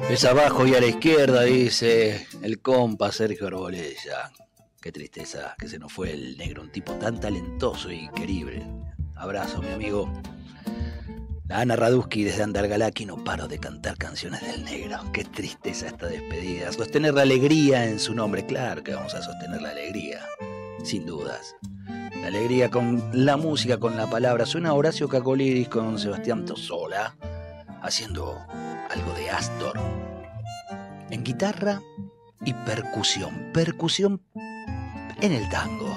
Es abajo y a la izquierda, dice el compa Sergio Arbolella. Qué tristeza que se nos fue el negro, un tipo tan talentoso y querible. Abrazo, mi amigo. La Ana Raduski desde Andalgalaki, no paro de cantar canciones del negro. Qué tristeza esta despedida. Sostener la alegría en su nombre. Claro que vamos a sostener la alegría, sin dudas. La alegría con la música, con la palabra. Suena Horacio Cacoliris con Sebastián Tosola, haciendo algo de Astor. En guitarra y percusión. Percusión en el tango.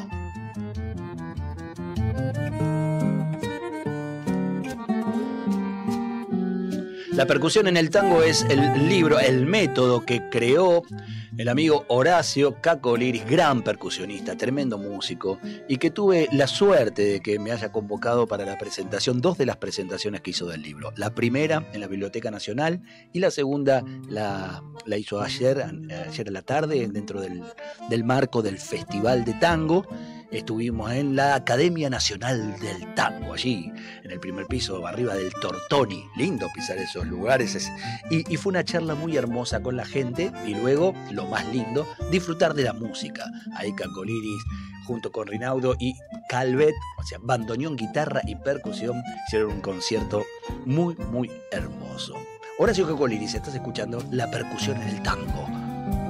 La percusión en el tango es el libro, el método que creó el amigo Horacio Cacoliris, gran percusionista, tremendo músico, y que tuve la suerte de que me haya convocado para la presentación, 2 de las presentaciones que hizo del libro. La primera en la Biblioteca Nacional y la segunda la hizo ayer a la tarde dentro del marco del Festival de Tango. Estuvimos en la Academia Nacional del Tango, allí, en el primer piso, arriba del Tortoni. Lindo pisar esos lugares. Y fue una charla muy hermosa con la gente. Y luego, lo más lindo, disfrutar de la música. Ahí Cacoliris, junto con Rinaudo y Calvet, o sea, bandoneón, guitarra y percusión, hicieron un concierto muy, muy hermoso. Horacio Cacoliris, estás escuchando La Percusión en el Tango.